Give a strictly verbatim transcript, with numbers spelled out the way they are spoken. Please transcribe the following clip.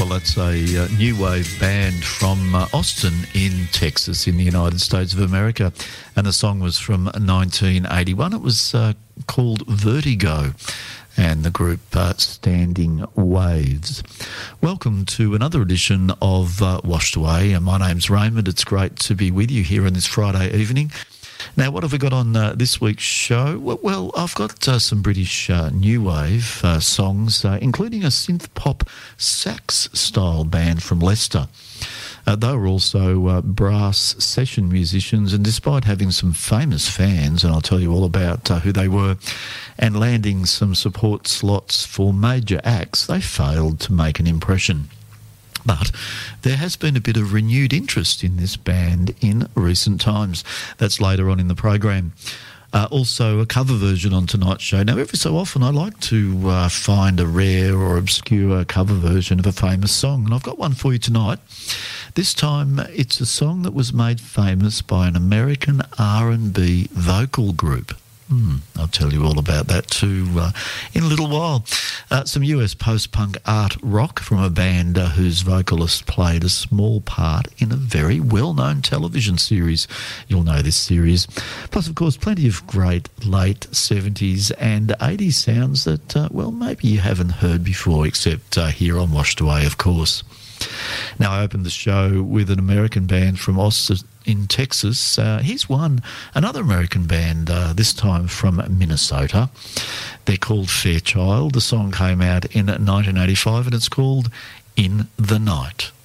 Well, that's a uh, new wave band from uh, Austin in Texas in the United States of America, and the song was from nineteen eighty-one. It was uh, called Vertigo, and the group uh, Standing Waves. Welcome to another edition of uh, Washed Away. My name's Raymond. It's great to be with you here on this Friday evening. Now, what have we got on uh, this week's show? Well, well I've got uh, some British uh, new wave uh, songs, uh, including a synth pop sax-style band from Leicester. Uh, they were also uh, brass session musicians, and despite having some famous fans, and I'll tell you all about uh, who they were, and landing some support slots for major acts, they failed to make an impression. But there has been a bit of renewed interest in this band in recent times. That's later on in the program. Uh, also, a cover version on tonight's show. Now, every so often I like to uh, find a rare or obscure cover version of a famous song, and I've got one for you tonight. This time it's a song that was made famous by an American R and B vocal group. Hmm, I'll tell you all about that too uh, in a little while. Uh, some U S post-punk art rock from a band uh, whose vocalist played a small part in a very well-known television series. You'll know this series. Plus, of course, plenty of great late seventies and eighties sounds that, uh, well, maybe you haven't heard before, except uh, here on Washed Away, of course. Now, I opened the show with an American band from Austin in Texas. Uh, here's one, another American band, uh, this time from Minnesota. They're called Fairchild. The song came out in nineteen eighty-five, and it's called In the Night.